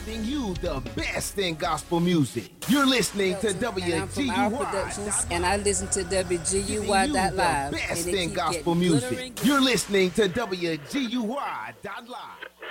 giving you the best in gospel music. You're listening to WGUY. Productions, and I listen to WGUY.live. The best in gospel music. You're listening to WGUY.live.